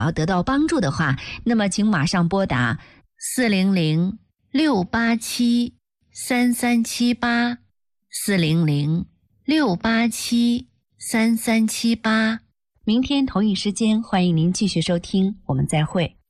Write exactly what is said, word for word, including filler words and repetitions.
要得到帮助的话，那么请马上拨打四零零六八七三三七八四零零六八七三三七八。明天同一时间，欢迎您继续收听，我们再会。